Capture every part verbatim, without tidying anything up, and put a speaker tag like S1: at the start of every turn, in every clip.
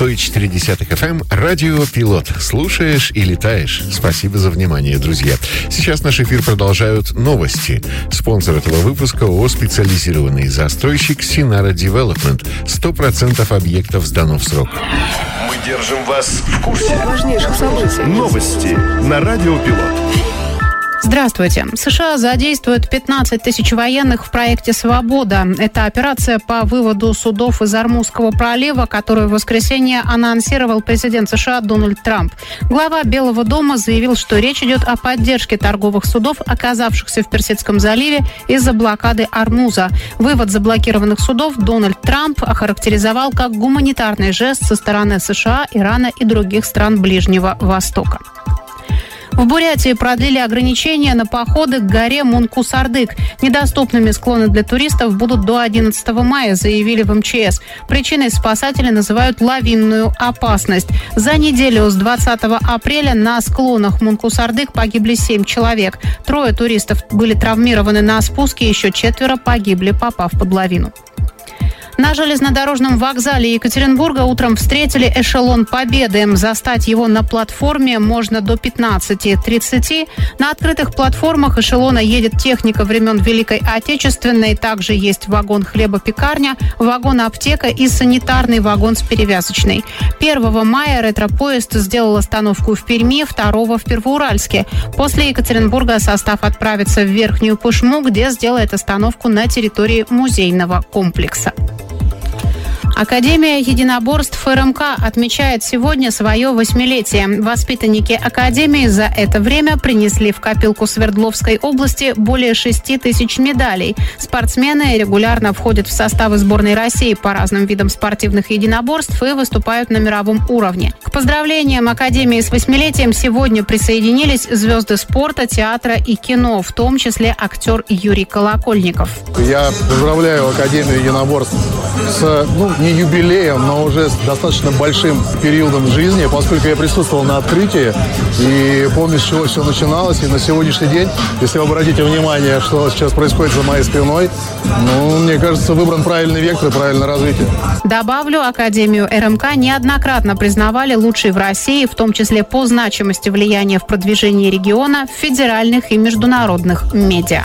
S1: сто четыре эф эм, радио «Пилот». Слушаешь и летаешь. Спасибо за внимание, друзья. Сейчас наш эфир продолжают новости. Спонсор этого выпуска ООО «Специализированный застройщик Синара Девелопмент». сто процентов объектов сдано в срок.
S2: Мы держим вас в курсе
S3: важнейших событий.
S2: Новости на радио «Пилот».
S3: Здравствуйте. США задействуют пятнадцать тысяч военных в проекте «Свобода». Это операция по выводу судов из Ормузского пролива, которую в воскресенье анонсировал президент США Дональд Трамп. Глава Белого дома заявил, что речь идет о поддержке торговых судов, оказавшихся в Персидском заливе из-за блокады Ормуза. Вывод заблокированных судов Дональд Трамп охарактеризовал как гуманитарный жест со стороны США, Ирана и других стран Ближнего Востока. В Бурятии продлили ограничения на походы к горе Мункусардык. Недоступными склоны для туристов будут до одиннадцатого мая, заявили в эм че эс. Причиной спасатели называют лавинную опасность. За неделю с двадцатого апреля на склонах Мункусардык погибли семь человек. Трое туристов были травмированы на спуске, еще четверо погибли, попав под лавину. На железнодорожном вокзале Екатеринбурга утром встретили эшелон «Победы». Застать его на платформе можно до пятнадцати тридцати. На открытых платформах эшелона едет техника времен Великой Отечественной. Также есть вагон-хлебопекарня, вагон-аптека и санитарный вагон с перевязочной. первого мая ретро-поезд сделал остановку в Перми, второго в Первоуральске. После Екатеринбурга состав отправится в Верхнюю Пышму, где сделает остановку на территории музейного комплекса. Академия единоборств эр эм ка отмечает сегодня свое восьмилетие. Воспитанники Академии за это время принесли в копилку Свердловской области более шести тысяч медалей. Спортсмены регулярно входят в составы сборной России по разным видам спортивных единоборств и выступают на мировом уровне. К поздравлениям Академии с восьмилетием сегодня присоединились звезды спорта, театра и кино, в том числе актер Юрий Колокольников.
S4: Я поздравляю Академию единоборств с, ну, не юбилеем, но уже с достаточно большим периодом жизни, поскольку я присутствовал на открытии и помню, с чего все начиналось. И на сегодняшний день, если вы обратите внимание, что сейчас происходит за моей спиной, ну, мне кажется, выбран правильный вектор и правильное развитие.
S3: Добавлю, Академию эр эм ка неоднократно признавали лучшей в России, в том числе по значимости влияния в продвижении региона в федеральных и международных медиа.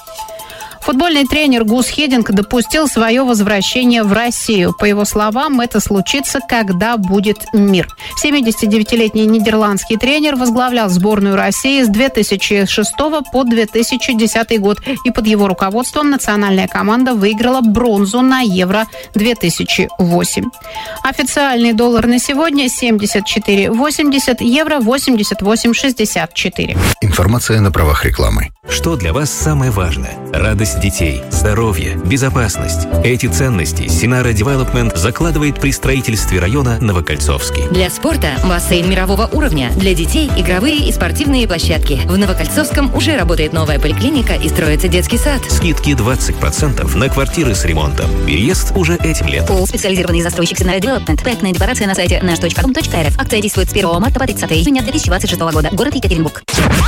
S3: Футбольный тренер Гус Хиддинк допустил свое возвращение в Россию. По его словам, это случится, когда будет мир. семидесятидевятилетний нидерландский тренер возглавлял сборную России с две тысячи шестого по две тысячи десятый год. И под его руководством национальная команда выиграла бронзу на Евро две тысячи восемь. Официальный доллар на сегодня семьдесят четыре восемьдесят, евро восемьдесят восемь шестьдесят четыре.
S5: Информация на правах рекламы.
S6: Что для вас самое важное? Радость детей, здоровье, безопасность. Эти ценности Синара Девелопмент закладывает при строительстве района Новокольцовский.
S7: Для спорта бассейн мирового уровня. Для детей игровые и спортивные площадки. В Новокольцовском уже работает новая поликлиника и строится детский сад.
S6: Скидки двадцать процентов на квартиры с ремонтом. Переезд уже этим летом.
S7: ООО «Специализированный застройщик Синара Девелопмент». Проектная декларация на сайте наш точка ком точка эр эф. Акция действует с первого марта по тридцатое июня две тысячи двадцать шестого года. Город Екатеринбург.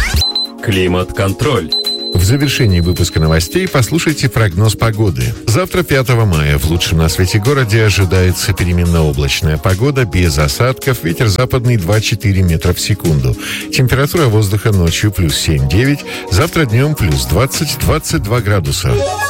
S2: Климат-контроль.
S1: В завершении выпуска новостей послушайте прогноз погоды. Завтра, пятого мая, в лучшем на свете городе ожидается переменно-облачная погода без осадков, ветер западный два-четыре метра в секунду. Температура воздуха ночью плюс семь-девять, завтра днем плюс двадцать-двадцать два градуса.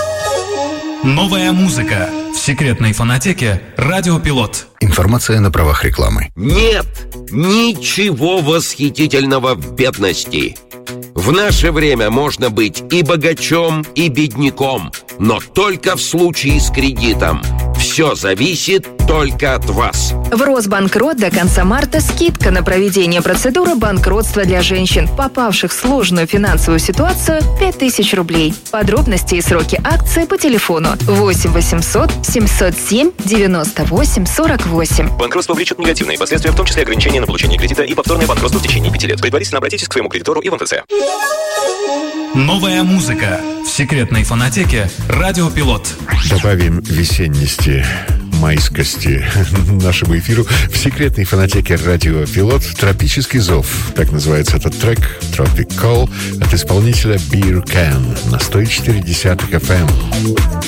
S8: Новая музыка в секретной фонотеке «Радио Пилот».
S5: Информация на правах рекламы.
S9: Нет ничего восхитительного в бедности. В наше время можно быть и богачом, и бедняком, но только в случае с кредитом. Все зависит только от вас.
S10: В Росбанкрот до конца марта скидка на проведение процедуры банкротства для женщин, попавших в сложную финансовую ситуацию, пять тысяч рублей. Подробности и сроки акции по телефону восемь восемьсот семьсот семь девяносто восемь сорок восемь.
S11: Банкротство влечет негативные последствия, в том числе ограничения на получение кредита и повторное банкротство в течение пяти лет. Предварительно обратитесь к своему кредитору и в эм тэ цэ.
S8: Новая музыка в секретной фонотеке «Радио Пилот».
S1: Добавим весенности, майскости нашему эфиру в секретной фонотеке «Радио Пилот» «Тропический зов». Так называется этот трек «Tropic Call» от исполнителя Beer Can на сто четыре эф эм.